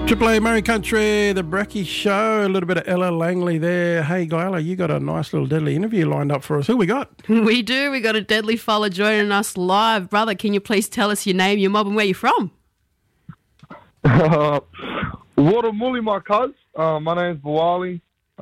Triple A Murray Country, the Brecky Show, a little bit of Ella Langley there. Hey, Guyla, you got a nice little deadly interview lined up for us. Who we got? We do. We got a deadly fella joining us live. Brother, can you please tell us your name, your mob, and where you're from? Watermully, my cuz. My name's Bawali.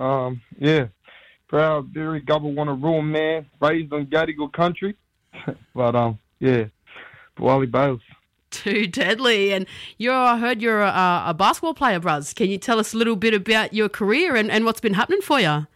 Proud, very Gubba Rule man, raised on Gadigal country. But, Bawali Bales. Too deadly. And I heard you're a basketball player, Bruz. Can you tell us a little bit about your career and what's been happening for you?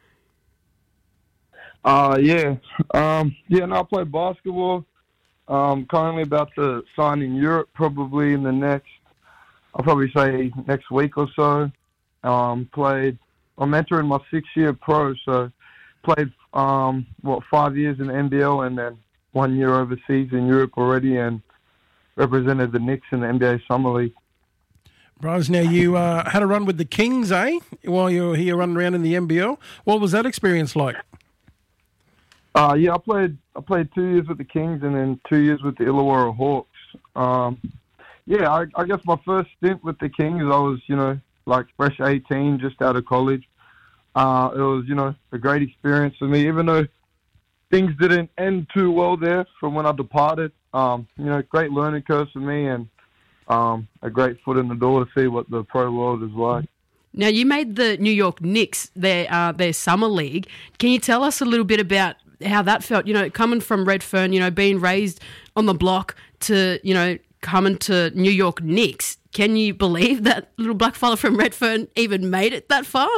I play basketball. Currently about to sign in Europe, probably in the next, I'll probably say next week or so. I'm entering my 6th-year pro, so played, 5 years in the NBL and then 1 year overseas in Europe already, and represented the Knicks in the NBA Summer League. Bros, now you had a run with the Kings, eh? While you were here running around in the NBL. What was that experience like? I played 2 years with the Kings and then 2 years with the Illawarra Hawks. I guess my first stint with the Kings, I was, fresh 18, just out of college. It was, a great experience for me, even though things didn't end too well there from when I departed. Great learning curve for me and a great foot in the door to see what the pro world is like. Now, you made the New York Knicks their summer league. Can you tell us a little bit about how that felt? Coming from Redfern, being raised on the block to, coming to New York Knicks. Can you believe that little black fella from Redfern even made it that far?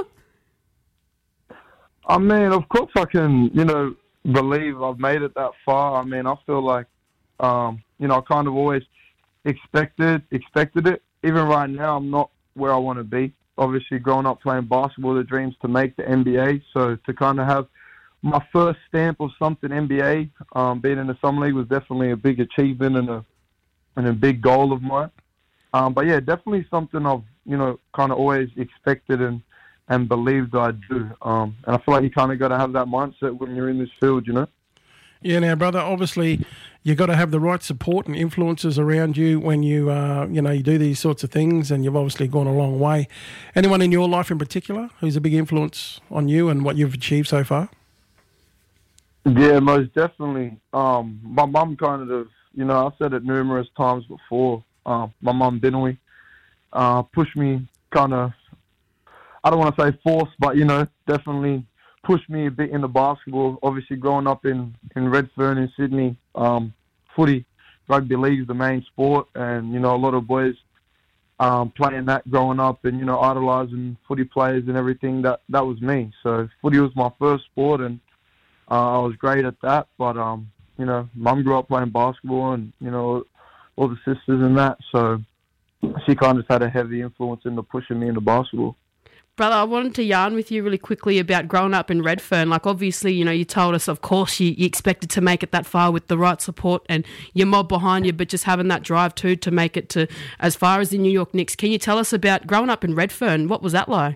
I mean, of course I can, believe I've made it that far. I mean, I feel like, I kind of always expected it. Even right now, I'm not where I want to be. Obviously, growing up playing basketball, the dream's to make the NBA. So to kind of have my first stamp of something NBA, being in the Summer League was definitely a big achievement and a big goal of mine. Definitely something I've, kind of always expected and believed I'd do. And I feel like you kind of got to have that mindset when you're in this field, Yeah, now, brother, obviously you've got to have the right support and influences around you when you, you do these sorts of things, and you've obviously gone a long way. Anyone in your life in particular who's a big influence on you and what you've achieved so far? Yeah, most definitely. My mum kind of, I've said it numerous times before, my mum Binui pushed me kind of, I don't want to say force, but, definitely pushed me a bit into basketball. Obviously, growing up in Redfern in Sydney, footy, rugby league is the main sport, and, a lot of boys playing that growing up and, idolising footy players and everything, that was me. So footy was my first sport, and I was great at that. But, mum grew up playing basketball and, all the sisters and that, so she kind of had a heavy influence into pushing me into basketball. Brother, I wanted to yarn with you really quickly about growing up in Redfern. Like, obviously, you told us, of course, you expected to make it that far with the right support and your mob behind you, but just having that drive, too, to make it to as far as the New York Knicks. Can you tell us about growing up in Redfern? What was that like?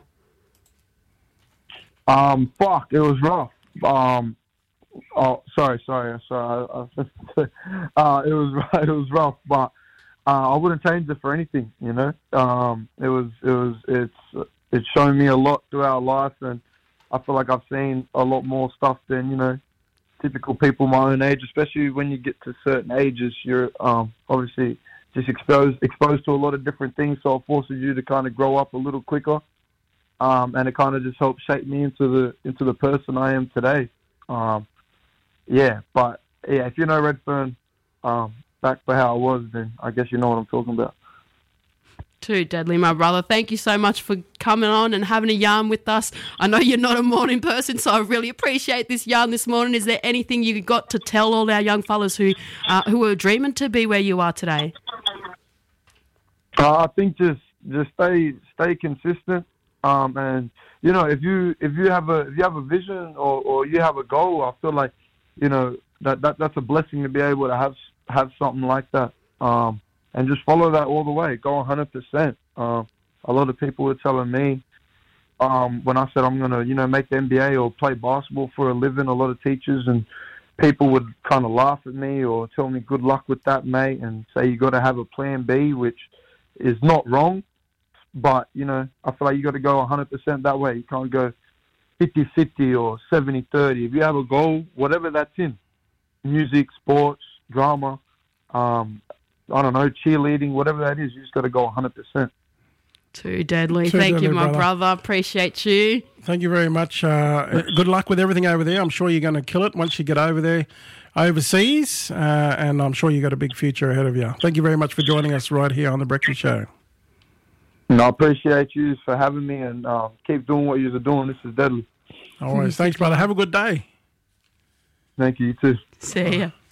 It was rough. Sorry. It was rough, but I wouldn't change it for anything, It's shown me a lot throughout life, and I feel like I've seen a lot more stuff than, typical people my own age, especially when you get to certain ages. You're obviously just exposed to a lot of different things, so it forces you to kind of grow up a little quicker, and it kind of just helps shape me into the person I am today. If you know Redfern back for how I was, then I guess you know what I'm talking about. Too deadly, my brother. Thank you so much for coming on and having a yarn with us. I know you're not a morning person, so I really appreciate this yarn this morning. Is there anything you got to tell all our young fellas who are dreaming to be where you are today? I think just stay consistent, and if you have a vision or you have a goal, I feel like that's a blessing to be able to have something like that. And just follow that all the way. Go 100%. A lot of people were telling me when I said I'm going to, make the NBA or play basketball for a living, a lot of teachers and people would kind of laugh at me or tell me good luck with that, mate, and say you got to have a plan B, which is not wrong. But, you know, I feel like you got to go 100% that way. You can't go 50-50 or 70-30. If you have a goal, whatever that's in, music, sports, drama, I don't know, cheerleading, whatever that is, you just got to go 100%. Too deadly. Too Thank you, deadly, my brother. brother. Appreciate you. Thank you very much. Good luck with everything over there. I'm sure you're going to kill it once you get over there overseas, and I'm sure you've got a big future ahead of you. Thank you very much for joining us right here on The Breakfast Show. And I appreciate you for having me, and keep doing what you're doing. This is deadly. Always. Thanks, brother. Have a good day. Thank you, you too. See ya.